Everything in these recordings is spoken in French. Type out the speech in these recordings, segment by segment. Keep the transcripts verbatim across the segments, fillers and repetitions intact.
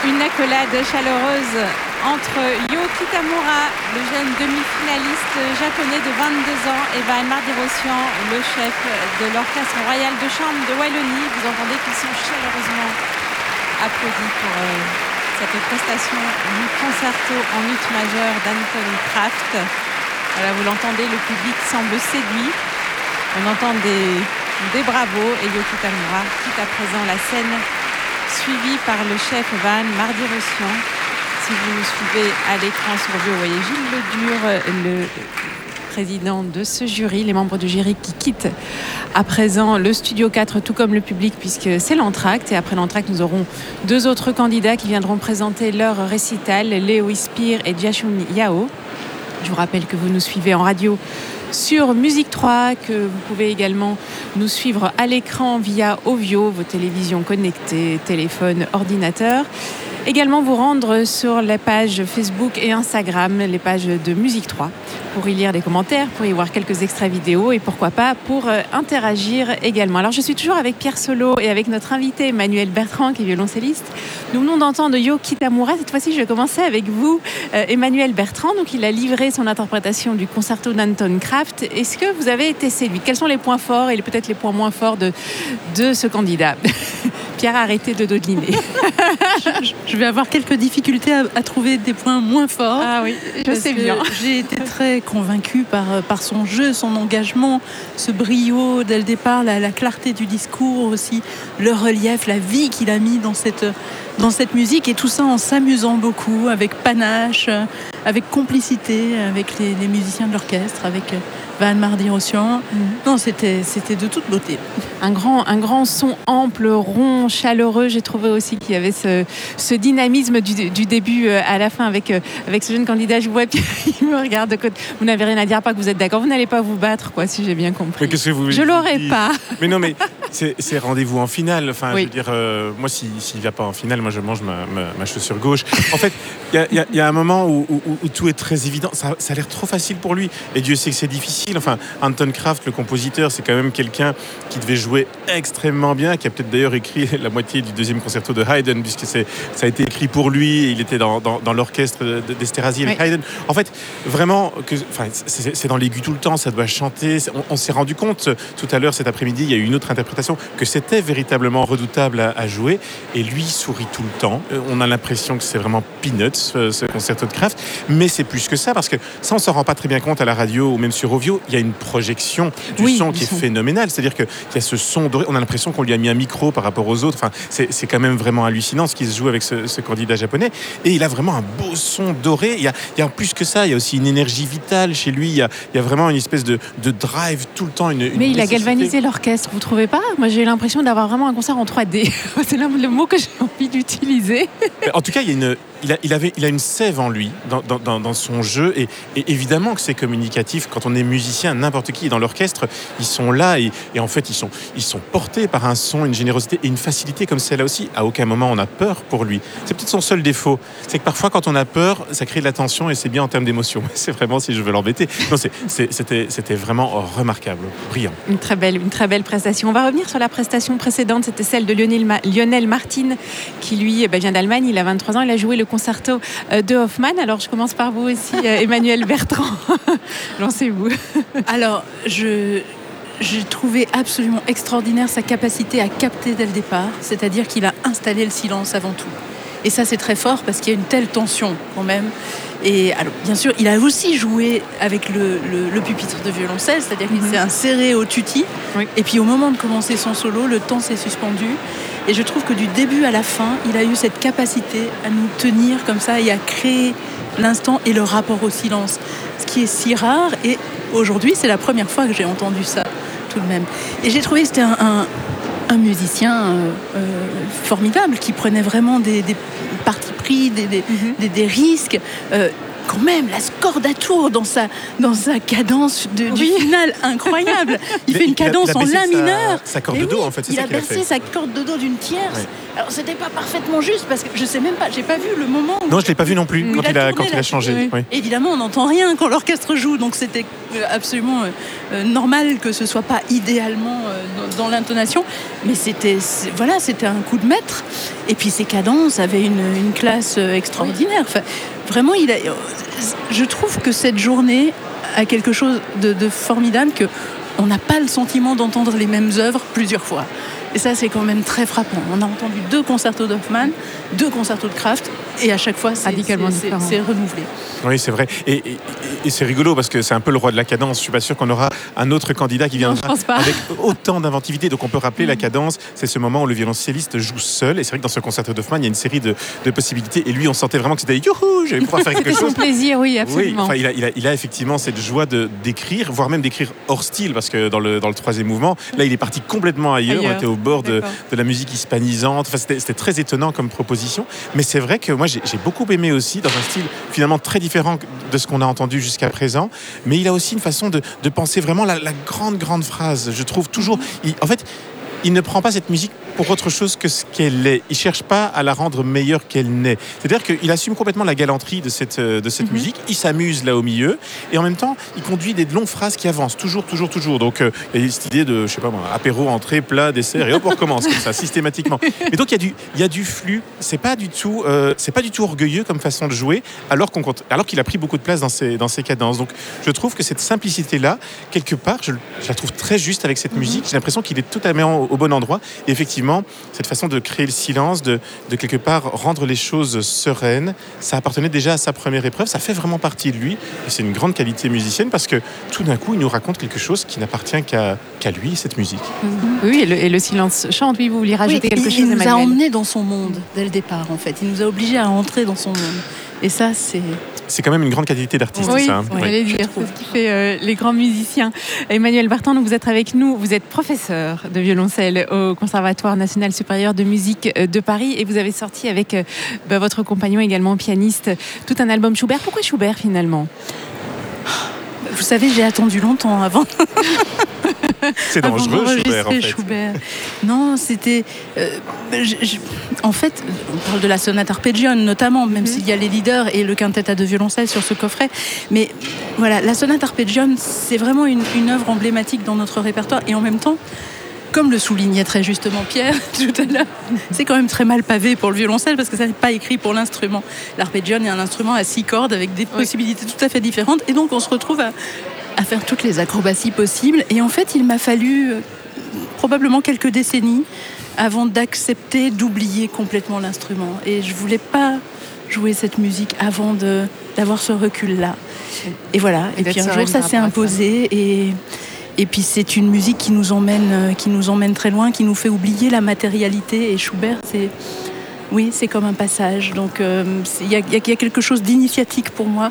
Une accolade chaleureuse entre Yo Kitamura, le jeune demi-finaliste japonais de vingt-deux ans, et Valmar Dirossian, le chef de l'Orchestre Royal de Chambre de Wallonie. Vous entendez qu'ils sont chaleureusement applaudis pour euh, cette prestation du concerto en ut majeur d'Anton Kraft. Voilà, vous l'entendez, le public semble séduit. On entend des, des bravos et Yo Kitamura quitte à présent la scène, suivi par le chef Valmar Dirossian. Si vous nous suivez à l'écran sur Vio, vous voyez Gilles Ledure, le président de ce jury, les membres du jury qui quittent à présent le Studio quatre, tout comme le public, puisque c'est l'entracte. Et après l'entracte, nous aurons deux autres candidats qui viendront présenter leur récital, Léo Ispire et Jiashun Yao. Je vous rappelle que vous nous suivez en radio sur Musique trois, que vous pouvez également nous suivre à l'écran via Ovio, vos télévisions connectées, téléphones, ordinateurs. Également vous rendre sur les pages Facebook et Instagram, les pages de Musique trois, pour y lire des commentaires, pour y voir quelques extraits vidéo et pourquoi pas pour euh, interagir également. Alors je suis toujours avec Pierre Solo et avec notre invité Emmanuel Bertrand qui est violoncelliste. Nous venons d'entendre Yo Kitamura. Cette fois-ci je vais commencer avec vous, euh, Emmanuel Bertrand. Donc il a livré son interprétation du concerto d'Anton Kraft. Est-ce que vous avez été séduit? Quels sont les points forts et peut-être les points moins forts de, de ce candidat? Pierre, arrêtez de dodeliner. je, je vais avoir quelques difficultés à, à trouver des points moins forts. Ah oui, je sais bien. J'ai été très convaincue par, par son jeu, son engagement, ce brio dès le départ, la, la clarté du discours aussi, le relief, la vie qu'il a mis dans cette, dans cette musique, et tout ça en s'amusant beaucoup, avec panache, avec complicité, avec les, les musiciens de l'orchestre, avec Valmar Dirossian. Mmh. Non, c'était, c'était de toute beauté. Un grand, un grand son ample, rond, chaleureux. J'ai trouvé aussi qu'il y avait ce, ce dynamisme du, du début à la fin avec, avec ce jeune candidat. Je vois Pierre, il me regarde de côté. Vous n'avez rien à dire, pas que vous êtes d'accord. Vous n'allez pas vous battre, quoi, si j'ai bien compris. Mais qu'est-ce que vous je l'aurais pas. Mais non, mais c'est, c'est rendez-vous en finale. Enfin, oui. je veux dire, euh, moi, s'il si, ne va pas en finale, moi, je mange ma, ma, ma chaussure gauche. En fait, il y, y, y a un moment où, où, où tout est très évident. Ça, ça a l'air trop facile pour lui. Et Dieu sait que c'est difficile. Enfin, Anton Kraft, le compositeur, c'est quand même quelqu'un qui devait jouer extrêmement bien, qui a peut-être d'ailleurs écrit la moitié du deuxième concerto de Haydn, puisque c'est, ça a été écrit pour lui. Il était dans, dans, dans l'orchestre d'Esterházy avec oui. Haydn. En fait, vraiment, que, enfin, c'est, c'est dans l'aigu tout le temps, ça doit chanter. On, on s'est rendu compte tout à l'heure, cet après-midi, il y a eu une autre interprétation, que c'était véritablement redoutable à, à jouer. Et lui sourit tout le temps. On a l'impression que c'est vraiment peanuts, ce, ce concerto de Kraft. Mais c'est plus que ça, parce que ça, on s'en rend pas très bien compte à la radio ou même sur Ovio. Il y a une projection du oui, son qui est son. phénoménale. C'est-à-dire qu'il y a ce son doré. On a l'impression qu'on lui a mis un micro par rapport aux autres. Enfin, c'est, c'est quand même vraiment hallucinant ce qui se joue avec ce, ce candidat japonais. Et il a vraiment un beau son doré. Il y a, il y a plus que ça. Il y a aussi une énergie vitale chez lui. Il y a, il y a vraiment une espèce de, de drive tout le temps. Une, une Mais il a galvanisé l'orchestre, vous ne trouvez pas? Moi, j'ai eu l'impression d'avoir vraiment un concert en trois D. C'est le mot que j'ai envie d'utiliser. En tout cas, il y a une... Il a, il, avait, il a une sève en lui dans, dans, dans son jeu et, et évidemment que c'est communicatif. Quand on est musicien, n'importe qui est dans l'orchestre, ils sont là et, et en fait ils sont, ils sont portés par un son, une générosité et une facilité comme celle-là aussi. À aucun moment on a peur pour lui. C'est peut-être son seul défaut. C'est que parfois quand on a peur, ça crée de la tension et c'est bien en termes d'émotion. C'est vraiment si je veux l'embêter. Non, c'est, c'est, c'était, c'était vraiment remarquable, brillant. Une très belle, une très belle prestation. On va revenir sur la prestation précédente. C'était celle de Lionel, Ma- Lionel Martin qui lui bah, vient d'Allemagne. Il a vingt-trois ans. Il a joué le concerto de Hoffmann. Alors je commence par vous aussi, Emmanuel Bertrand. Lancez-vous. Alors je j'ai trouvé absolument extraordinaire sa capacité à capter dès le départ, c'est-à-dire qu'il a installé le silence avant tout. Et ça c'est très fort parce qu'il y a une telle tension quand même. Et alors bien sûr, il a aussi joué avec le, le, le pupitre de violoncelle, c'est-à-dire qu'il mm-hmm. s'est inséré au tutti. Oui. Et puis au moment de commencer son solo, le temps s'est suspendu. Et je trouve que du début à la fin, il a eu cette capacité à nous tenir comme ça et à créer l'instant et le rapport au silence. Ce qui est si rare. Et aujourd'hui, c'est la première fois que j'ai entendu ça, tout de même. Et j'ai trouvé que c'était un, un, un musicien euh, euh, formidable qui prenait vraiment des, des partis pris, des, des, mm-hmm. des, des risques. Euh, quand même, la scordature dans sa, dans sa cadence de, oui. du final incroyable. Il, il fait une cadence il a, il a en la mineur. Sa, sa corde de dos, oui, en fait, c'est il ça a qu'il a bercé fait. sa corde de dos d'une tierce. Oui. Alors, c'était pas parfaitement juste parce que je sais même pas, j'ai pas vu le moment où. Non, je l'ai pas vu non plus quand il a, quand il a changé. Oui. Oui. Évidemment, on n'entend rien quand l'orchestre joue, donc c'était absolument euh, normal que ce soit pas idéalement euh, dans, dans l'intonation, mais c'était, c'est, voilà, c'était un coup de maître. Et puis ses cadences avaient une, une classe extraordinaire. Enfin, vraiment, il a, je trouve que cette journée a quelque chose de, de formidable, que on n'a pas le sentiment d'entendre les mêmes œuvres plusieurs fois. Et ça, c'est quand même très frappant. On a entendu deux concertos d'Hoffmann, deux concertos de Kraft, et à chaque fois, c'est, radicalement c'est, différent. C'est, c'est renouvelé. Oui, c'est vrai. Et, et, et c'est rigolo parce que c'est un peu le roi de la cadence. Je suis pas sûr qu'on aura un autre candidat qui viendra avec autant d'inventivité. Donc on peut rappeler mmh. la cadence, c'est ce moment où le violoncelliste joue seul. Et c'est vrai que dans ce concerto d'Hoffmann, il y a une série de, de possibilités. Et lui, on sentait vraiment que c'était youhou, je vais pouvoir faire quelque chose. C'est son plaisir, oui, absolument. Oui, enfin, il, a, il, a, il a effectivement cette joie de, d'écrire, voire même d'écrire hors style, parce que dans le, dans le troisième mouvement, là, il est parti complètement ailleurs. ailleurs. On était au bord de, de la musique hispanisante. Enfin, c'était, c'était très étonnant comme proposition. Mais c'est vrai que moi, j'ai, j'ai beaucoup aimé aussi, dans un style finalement très différent de ce qu'on a entendu jusqu'à présent. Mais il a aussi une façon de, de penser vraiment la, la grande, grande phrase. Je trouve toujours... Il, en fait, il ne prend pas cette musique pour autre chose que ce qu'elle est. Il ne cherche pas à la rendre meilleure qu'elle n'est. C'est-à-dire qu'il assume complètement la galanterie de cette, de cette mm-hmm. musique. Il s'amuse là au milieu. Et en même temps, il conduit des longues phrases qui avancent. Toujours, toujours, toujours. Donc, euh, il y a cette idée de, je sais pas moi, apéro, entrée, plat, dessert. Et hop, on recommence comme ça, systématiquement. Mais donc, il y a du, il y a du flux. C'est pas du tout, euh, c'est pas du tout orgueilleux comme façon de jouer, alors, qu'on, alors qu'il a pris beaucoup de place dans ses, dans ses cadences. Donc, je trouve que cette simplicité-là, quelque part, je, je la trouve très juste avec cette mm-hmm. musique. J'ai l'impression qu'il est totalement au, au bon endroit. Et effectivement, cette façon de créer le silence, de, de quelque part rendre les choses sereines, ça appartenait déjà à sa première épreuve, ça fait vraiment partie de lui, et c'est une grande qualité musicienne parce que tout d'un coup, il nous raconte quelque chose qui n'appartient qu'à, qu'à lui, cette musique. Mmh. Oui, et le, et le silence chante, oui, vous vouliez rajouter oui, quelque il, chose, il nous Emmanuel. a emmenés dans son monde dès le départ, en fait. Il nous a obligés à entrer dans son monde. Et ça, c'est... C'est quand même une grande qualité d'artiste, oui, ça. Hein. Oui, j'allais dire, c'est ce qui fait euh, les grands musiciens. Emmanuel Bartan, donc vous êtes avec nous, vous êtes professeur de violoncelle au Conservatoire national supérieur de musique de Paris et vous avez sorti avec euh, bah, votre compagnon également pianiste tout un album Schubert. Pourquoi Schubert finalement ? Vous savez, j'ai attendu longtemps avant. C'est dangereux, Schubert, en fait. Schubert. Non, c'était... Euh, je, je, en fait, on parle de la sonate arpeggione notamment, même mm-hmm. s'il y a les leaders et le quintet à deux violoncelles sur ce coffret. Mais voilà, la sonate arpeggione, c'est vraiment une, une œuvre emblématique dans notre répertoire. Et en même temps, comme le soulignait très justement Pierre tout à l'heure, c'est quand même très mal pavé pour le violoncelle parce que ça n'est pas écrit pour l'instrument. L'arpeggione est un instrument à six cordes avec des oui. possibilités tout à fait différentes. Et donc, on se retrouve à... à faire toutes les acrobaties possibles. Et en fait, il m'a fallu euh, probablement quelques décennies avant d'accepter d'oublier complètement l'instrument. Et je voulais pas jouer cette musique avant de, d'avoir ce recul-là. Et voilà. Et, et puis un jour, ça s'est imposé. Ça. Et, et puis, c'est une musique qui nous emmène, qui nous emmène très loin, qui nous fait oublier la matérialité. Et Schubert, c'est... Oui, c'est comme un passage. Donc, il euh, y, y, y a quelque chose d'initiatique pour moi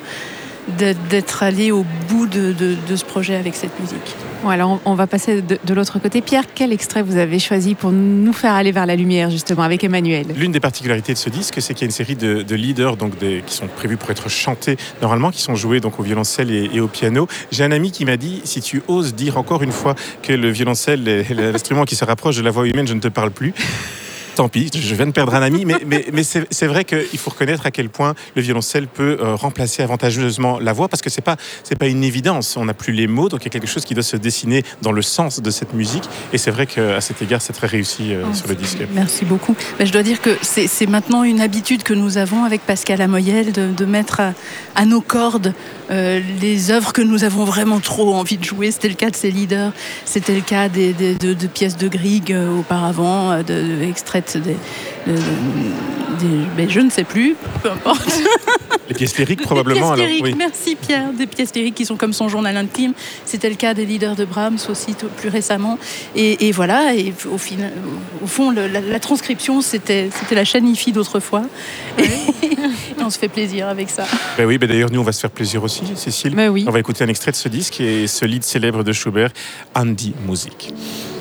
d'être allé au bout de, de, de ce projet avec cette musique. Bon, alors on va passer de, de l'autre côté. Pierre, quel extrait vous avez choisi pour nous faire aller vers la lumière, justement, avec Emmanuel ? L'une des particularités de ce disque, c'est qu'il y a une série de, de leaders donc des, qui sont prévus pour être chantés normalement, qui sont joués donc, au violoncelle et, et au piano. J'ai un ami qui m'a dit, si tu oses dire encore une fois que le violoncelle est l'instrument qui se rapproche de la voix humaine, je ne te parle plus. Tant pis, je viens de perdre un ami, mais, mais, mais c'est, c'est vrai qu'il faut reconnaître à quel point le violoncelle peut euh, remplacer avantageusement la voix, parce que c'est pas, c'est pas une évidence. On n'a plus les mots, donc il y a quelque chose qui doit se dessiner dans le sens de cette musique. Et c'est vrai qu'à cet égard, c'est très réussi euh, oh, sur le disque. Merci beaucoup. Ben, je dois dire que c'est, c'est maintenant une habitude que nous avons avec Pascal Amoyel de, de mettre à, à nos cordes euh, les œuvres que nous avons vraiment trop envie de jouer. C'était le cas de ses leaders, c'était le cas des, des, de, de pièces de Grieg euh, auparavant, de, de extraits Des, des, des, ben je ne sais plus, peu importe. Les pièces lyriques probablement. Des pièces lyriques, alors, oui. Merci Pierre. Des pièces lyriques qui sont comme son journal intime. C'était le cas des leaders de Brahms aussi tout, plus récemment. Et, et voilà. Et au, final, au fond, le, la, la transcription, c'était, c'était la chaîne I F I d'autrefois. Et, et on se fait plaisir avec ça. Ben oui, ben d'ailleurs nous on va se faire plaisir aussi, Cécile. Ben oui. On va écouter un extrait de ce disque et ce lead célèbre de Schubert, An die Musik.